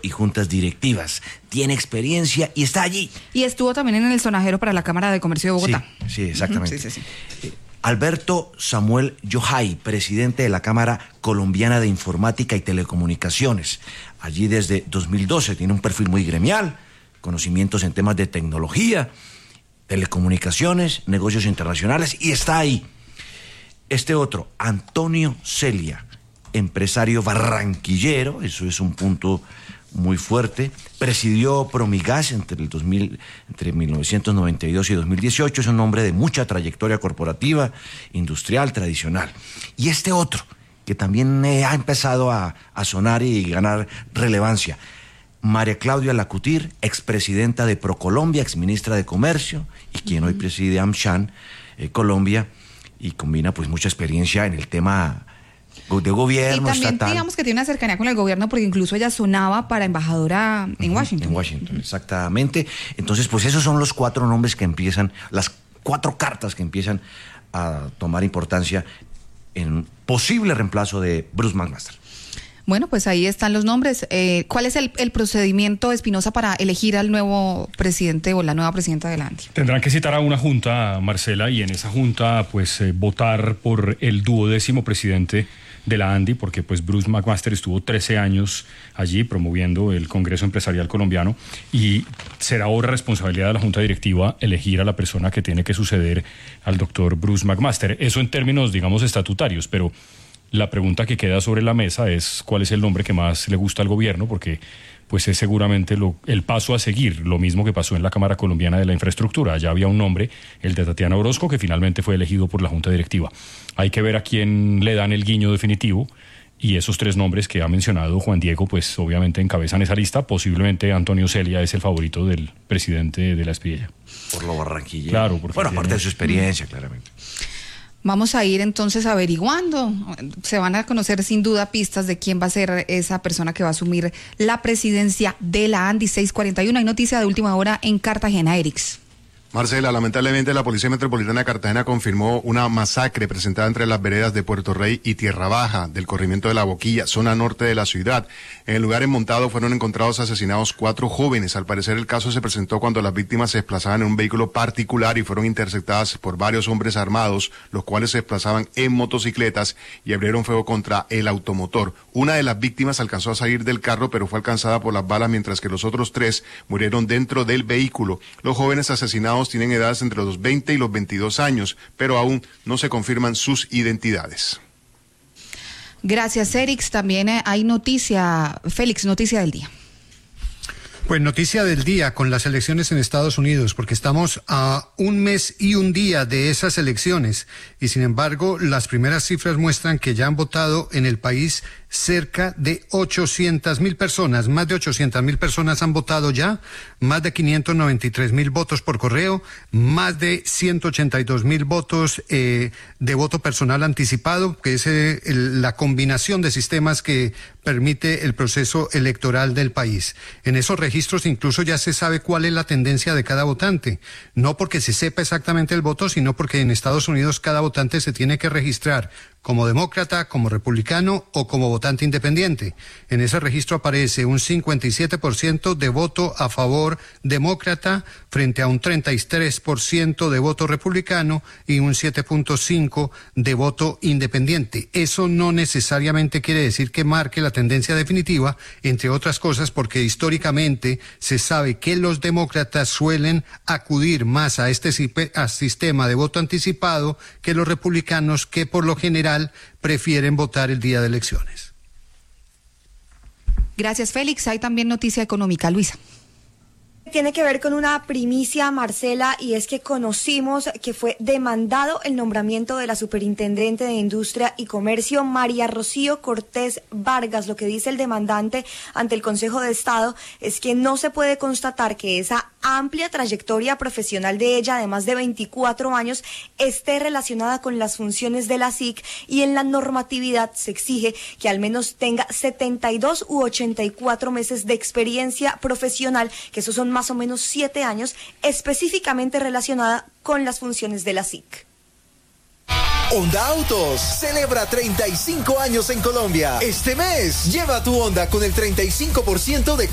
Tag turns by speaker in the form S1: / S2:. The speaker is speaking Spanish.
S1: y juntas directivas. Tiene experiencia y está allí.
S2: Y estuvo también en el sonajero para la Cámara de Comercio de Bogotá.
S1: Sí, exactamente.
S2: Sí.
S1: Alberto Samuel Yohay, presidente de la Cámara Colombiana de Informática y Telecomunicaciones. Allí desde 2012, tiene un perfil muy gremial, conocimientos en temas de tecnología, telecomunicaciones, negocios internacionales, y está ahí. Este otro, Antonio Celia, empresario barranquillero, eso es un punto muy fuerte, presidió Promigas entre 1992 y 2018, es un hombre de mucha trayectoria corporativa, industrial, tradicional. Y este otro, que también ha empezado a sonar y ganar relevancia, María Claudia Lacutir, expresidenta de ProColombia, exministra de Comercio, y quien hoy preside AmShan, Colombia, y combina pues mucha experiencia en el tema de gobierno,
S2: y también
S1: estatal.
S2: Digamos que tiene una cercanía con el gobierno porque incluso ella sonaba para embajadora en Washington.
S1: En Washington, exactamente. Entonces, pues esos son los 4 nombres que empiezan, las 4 cartas que empiezan a tomar importancia en posible reemplazo de Bruce McMaster.
S2: Bueno, pues ahí están los nombres. ¿Cuál es el procedimiento, Espinosa, para elegir al nuevo presidente o la nueva presidenta de la ANDI?
S3: Tendrán que citar a una junta, Marcela, y en esa junta pues votar por el 12º presidente de la ANDI, porque pues Bruce McMaster estuvo 13 años allí promoviendo el Congreso Empresarial Colombiano, y será ahora responsabilidad de la Junta Directiva elegir a la persona que tiene que suceder al doctor Bruce McMaster. Eso en términos, digamos, estatutarios, pero la pregunta que queda sobre la mesa es cuál es el nombre que más le gusta al gobierno, porque pues es seguramente el paso a seguir, lo mismo que pasó en la Cámara Colombiana de la Infraestructura. Allá había un nombre, el de Tatiana Orozco, que finalmente fue elegido por la Junta Directiva. Hay que ver a quién le dan el guiño definitivo, y esos 3 nombres que ha mencionado Juan Diego, pues obviamente encabezan esa lista. Posiblemente Antonio Celia es el favorito del presidente de la Espriella.
S1: Por lo barranquillero.
S3: Claro, porque
S1: bueno, aparte de su experiencia, claramente.
S2: Vamos a ir entonces averiguando. Se van a conocer sin duda pistas de quién va a ser esa persona que va a asumir la presidencia de la ANDI. 6:41. Hay noticia de última hora en Cartagena, Erix.
S4: Marcela, lamentablemente la Policía Metropolitana de Cartagena confirmó una masacre presentada entre las veredas de Puerto Rey y Tierra Baja del corrimiento de La Boquilla, zona norte de la ciudad. En el lugar enmontado fueron encontrados asesinados 4 jóvenes. Al parecer el caso se presentó cuando las víctimas se desplazaban en un vehículo particular y fueron interceptadas por varios hombres armados, los cuales se desplazaban en motocicletas y abrieron fuego contra el automotor. Una de las víctimas alcanzó a salir del carro, pero fue alcanzada por las balas, mientras que los otros 3 murieron dentro del vehículo. Los jóvenes asesinados tienen edades entre los 20 y los 22 años, pero aún no se confirman sus identidades.
S2: Gracias, Erix. También hay noticia, Félix, noticia del día.
S5: Pues noticia del día con las elecciones en Estados Unidos, porque estamos a 1 mes y 1 día de esas elecciones, y sin embargo las primeras cifras muestran que ya han votado en el país cerca de 800,000 personas, más de 800,000 personas han votado ya, más de 593,000 votos por correo, más de 182,000 votos de voto personal anticipado, que es la combinación de sistemas que permite el proceso electoral del país. En esos registros incluso ya se sabe cuál es la tendencia de cada votante, no porque se sepa exactamente el voto, sino porque en Estados Unidos cada votante se tiene que registrar como demócrata, como republicano o como votante independiente. En ese registro aparece un 57% de voto a favor demócrata frente a un 33% de voto republicano y un 7.5% de voto independiente. Eso no necesariamente quiere decir que marque la tendencia definitiva, entre otras cosas porque históricamente se sabe que los demócratas suelen acudir más a este sistema de voto anticipado que los republicanos, que por lo general prefieren votar el día de elecciones.
S2: Gracias, Félix. Hay también noticia económica, Luisa.
S6: Tiene que ver con una primicia, Marcela, y es que conocimos que fue demandado el nombramiento de la superintendente de Industria y Comercio, María Rocío Cortés Vargas. Lo que dice el demandante ante el Consejo de Estado es que no se puede constatar que esa amplia trayectoria profesional de ella, de más de 24 años, esté relacionada con las funciones de la SIC, y en la normatividad se exige que al menos tenga 72 u 84 meses de experiencia profesional, que esos son más o menos 7 años, específicamente relacionada con las funciones de la SIC.
S7: Honda Autos celebra 35 años en Colombia. Este mes, lleva tu Honda con el 35% de